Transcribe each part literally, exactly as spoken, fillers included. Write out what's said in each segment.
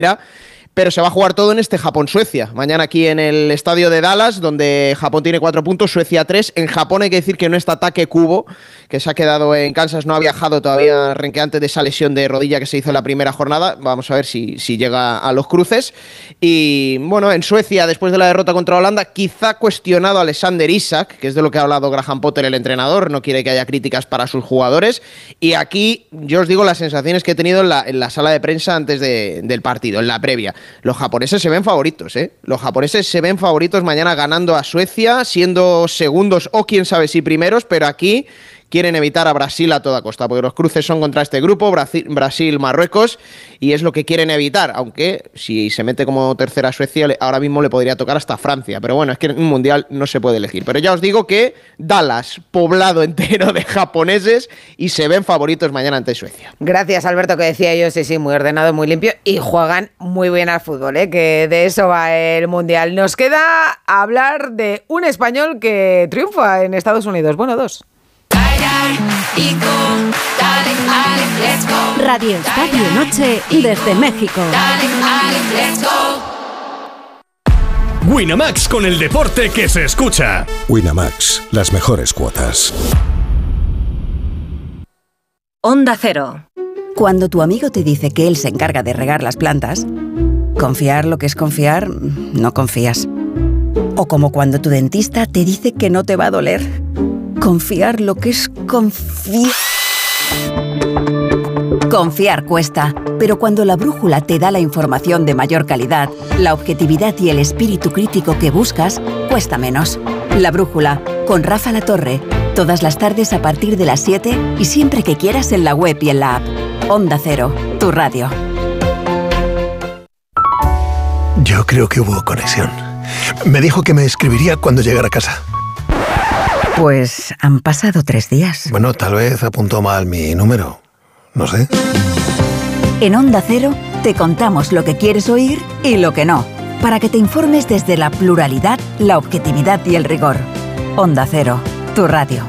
pero se va a jugar todo en este Japón-Suecia. Mañana aquí en el estadio de Dallas, donde Japón tiene cuatro puntos, Suecia tres. En Japón hay que decir que no está Take Kubo, que se ha quedado en Kansas, no ha viajado todavía renqueante de esa lesión de rodilla que se hizo en la primera jornada. Vamos a ver si, si llega a los cruces. Y bueno, en Suecia, después de la derrota contra Holanda, quizá cuestionado a Alexander Isak, que es de lo que ha hablado Graham Potter, el entrenador, no quiere que haya críticas para sus jugadores. Y aquí, yo os digo las sensaciones que he tenido en la, en la sala de prensa antes de, del partido, en la previa. Los japoneses se ven favoritos, ¿eh? Los japoneses se ven favoritos mañana ganando a Suecia, siendo segundos o quién sabe si primeros, pero aquí quieren evitar a Brasil a toda costa, porque los cruces son contra este grupo, Brasil-Marruecos, y es lo que quieren evitar, aunque si se mete como tercera Suecia, ahora mismo le podría tocar hasta Francia, pero bueno, es que en un mundial no se puede elegir. Pero ya os digo que Dallas, poblado entero de japoneses, y se ven favoritos mañana ante Suecia. Gracias, Alberto, que decía yo, sí, sí, muy ordenado, muy limpio, y juegan muy bien al fútbol, ¿eh? Que de eso va el mundial. Nos queda hablar de un español que triunfa en Estados Unidos, bueno, dos. Radio Estadio Noche desde México. Winamax, con el deporte que se escucha. Winamax, las mejores cuotas. Onda Cero. Cuando tu amigo te dice que él se encarga de regar las plantas, confiar lo que es confiar, no confías. O como cuando tu dentista te dice que no te va a doler. Confiar lo que es confiar. Confiar cuesta, pero cuando la brújula te da la información de mayor calidad, la objetividad y el espíritu crítico que buscas, cuesta menos. La brújula, con Rafa Latorre, todas las tardes a partir de las siete y siempre que quieras en la web y en la app. Onda Cero, tu radio. Yo creo que hubo conexión. Me dijo que me escribiría cuando llegara a casa. Pues han pasado tres días. Bueno, tal vez apuntó mal mi número. No sé. En Onda Cero te contamos lo que quieres oír y lo que no, para que te informes desde la pluralidad, la objetividad y el rigor. Onda Cero, tu radio.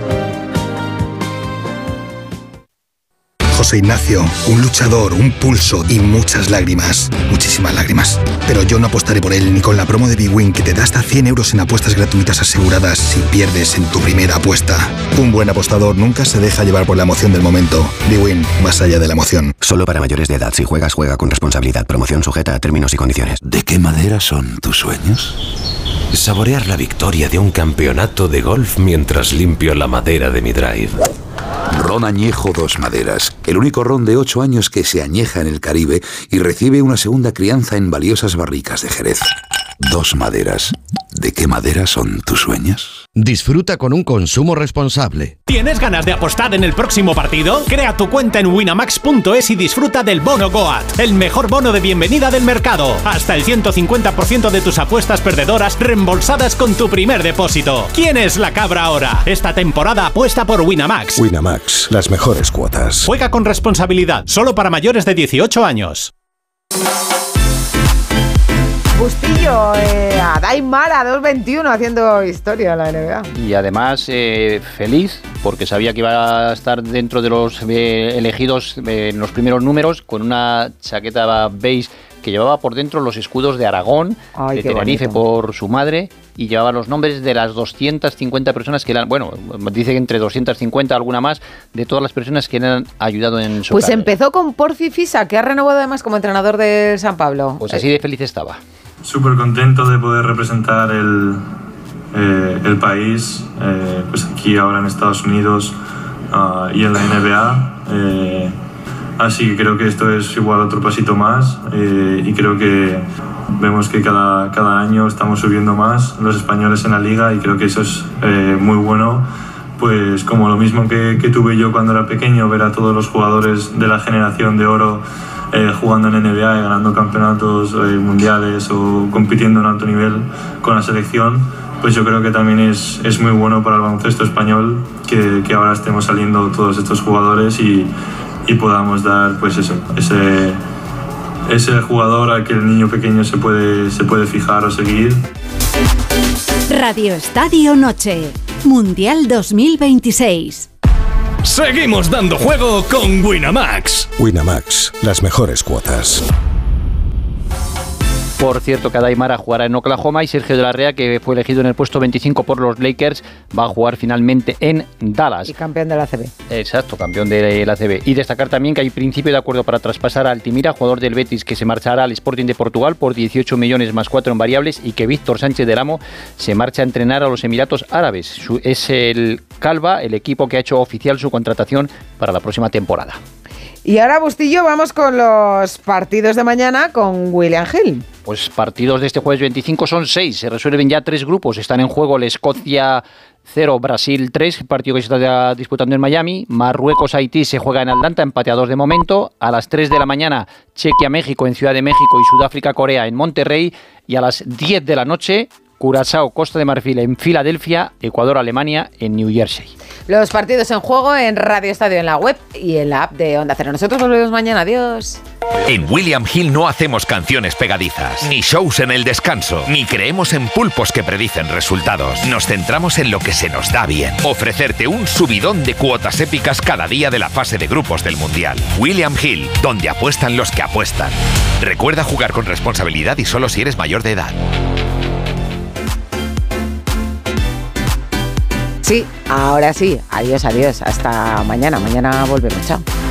José Ignacio, un luchador, un pulso y muchas lágrimas. Muchísimas lágrimas. Pero yo no apostaré por él ni con la promo de Big Win, que te da hasta cien euros en apuestas gratuitas aseguradas si pierdes en tu primera apuesta. Un buen apostador nunca se deja llevar por la emoción del momento. Big Win, más allá de la emoción. Solo para mayores de edad. Si juegas, juega con responsabilidad. Promoción sujeta a términos y condiciones. ¿De qué madera son tus sueños? Saborear la victoria de un campeonato de golf mientras limpio la madera de mi drive. Ron Añejo Dos Maderas, el único ron de ocho años que se añeja en el Caribe y recibe una segunda crianza en valiosas barricas de Jerez. Dos Maderas. ¿De qué madera son tus sueños? Disfruta con un consumo responsable. ¿Tienes ganas de apostar en el próximo partido? Crea tu cuenta en winamax punto es y disfruta del bono Goat, el mejor bono de bienvenida del mercado. Hasta el ciento cincuenta por ciento de tus apuestas perdedoras reembolsadas con tu primer depósito. ¿Quién es la cabra ahora? Esta temporada apuesta por Winamax. Winamax, las mejores cuotas. Juega con responsabilidad, solo para mayores de dieciocho años. Bustillo, eh, a Daimar a dos veintiuno haciendo historia en la N B A. Y además eh, feliz porque sabía que iba a estar dentro de los eh, elegidos eh, en los primeros números con una chaqueta beige que llevaba por dentro los escudos de Aragón, Ay, de qué Tenerife bonito. por su madre, y llevaba los nombres de las doscientas cincuenta personas que eran, bueno, dice que entre doscientas cincuenta, alguna más, de todas las personas que le han ayudado en su Pues carrera. empezó con Porfi Fisa, que ha renovado además como entrenador de San Pablo. Pues así de feliz estaba. Súper contento de poder representar el, eh, el país, eh, pues aquí ahora en Estados Unidos uh, y en la N B A. Eh, así que creo que esto es igual otro pasito más eh, y creo que vemos que cada, cada año estamos subiendo más los españoles en la liga y creo que eso es eh, muy bueno. Pues como lo mismo que, que tuve yo cuando era pequeño, ver a todos los jugadores de la generación de oro Eh, jugando en N B A y ganando campeonatos eh, mundiales o compitiendo en alto nivel con la selección, pues yo creo que también es, es muy bueno para el baloncesto español que, que ahora estemos saliendo todos estos jugadores y, y podamos dar pues eso, ese, ese jugador al que el niño pequeño se puede, se puede fijar o seguir. Radio Estadio Noche, Mundial dos mil veintiséis. Seguimos dando juego con Winamax. Winamax, las mejores cuotas. Por cierto, que Daimara jugará en Oklahoma y Sergio de la Rea, que fue elegido en el puesto veinticinco por los Lakers, va a jugar finalmente en Dallas. Y campeón de la A C B. Exacto, campeón de la A C B. Y destacar también que hay principio de acuerdo para traspasar a Altimira, jugador del Betis que se marchará al Sporting de Portugal por dieciocho millones más cuatro en variables, y que Víctor Sánchez del Amo se marcha a entrenar a los Emiratos Árabes. Su, es el Calva, el equipo que ha hecho oficial su contratación para la próxima temporada. Y ahora, Bustillo, vamos con los partidos de mañana con William Hill. Pues partidos de este jueves veinticinco son seis, se resuelven ya tres grupos, están en juego el Escocia cero, Brasil tres, partido que se está disputando en Miami. Marruecos-Haití se juega en Atlanta, empate a dos de momento. A las tres de la mañana, Chequia-México en Ciudad de México y Sudáfrica-Corea en Monterrey. Y a las diez de la noche, Curazao-Costa de Marfil en Filadelfia, Ecuador-Alemania en New Jersey. Los partidos en juego en Radio Estadio, en la web y en la app de Onda Cero. Nosotros volvemos mañana. Adiós. En William Hill no hacemos canciones pegadizas, ni shows en el descanso, ni creemos en pulpos que predicen resultados. Nos centramos en lo que se nos da bien. Ofrecerte un subidón de cuotas épicas cada día de la fase de grupos del Mundial. William Hill, donde apuestan los que apuestan. Recuerda jugar con responsabilidad y solo si eres mayor de edad. Sí, ahora sí. Adiós, adiós. Hasta mañana. Mañana volvemos. Chao.